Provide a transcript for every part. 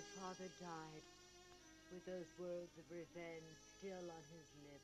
father died, with those words of revenge still on his lips.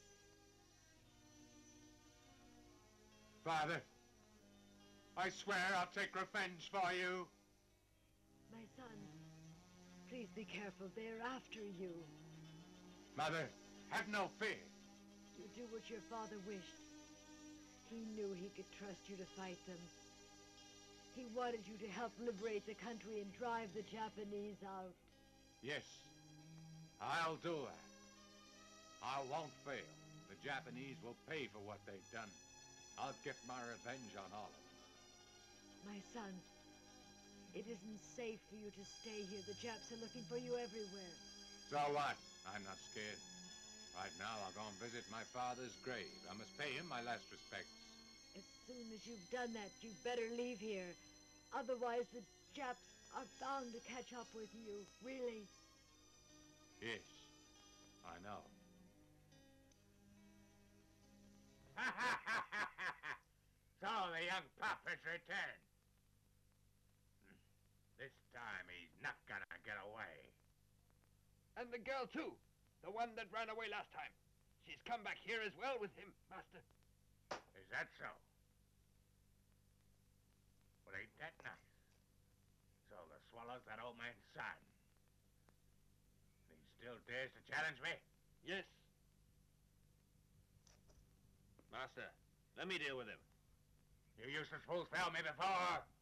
Father, I swear I'll take revenge for you. My son, please be careful. They're after you. Mother, have no fear. You do what your father wished. He knew he could trust you to fight them. He wanted you to help liberate the country and drive the Japanese out. Yes, I'll do that. I won't fail. The Japanese will pay for what they've done. I'll get my revenge on all of them. My son, it isn't safe for you to stay here. The Japs are looking for you everywhere. So what? I'm not scared. Right now, I'll go and visit my father's grave. I must pay him my last respects. As soon as you've done that, you'd better leave here. Otherwise, the Japs are bound to catch up with you, really. Yes, I know. So the young pup has returned. This time he's not gonna get away. And the girl, too. The one that ran away last time. She's come back here as well with him, Master. Is that so? Well, ain't that nice? So the Swallow's that old man's son. And he still dares to challenge me? Yes. Master, let me deal with him. You useless fools failed me before.